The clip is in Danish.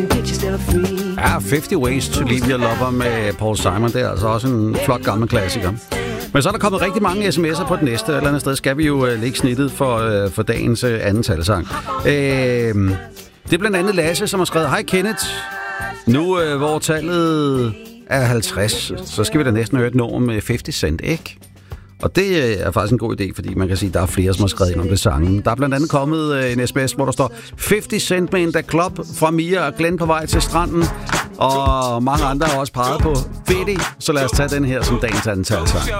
Ja, 50 Ways to Leave Your Lover med Paul Simon. Det er altså også en flot gammel klassiker. Men så er der kommet rigtig mange sms'er på det næste. Et eller andet sted skal vi jo lægge snittet for dagens anden talesang. Det er blandt andet Lasse, som har skrevet: Hej Kenneth. Nu hvor tallet er 50, så skal vi da næsten høre et nummer med 50 Cent, ikke? Og det er faktisk en god idé, fordi man kan sige, at der er flere, som har skrevet ind om det sangen. Der er blandt andet kommet en sms, hvor der står 50 Cent med en da Club fra Mia og Glenn på vej til stranden. Og mange andre har også peget på 50, så lad os tage den her som dagens anden talsang.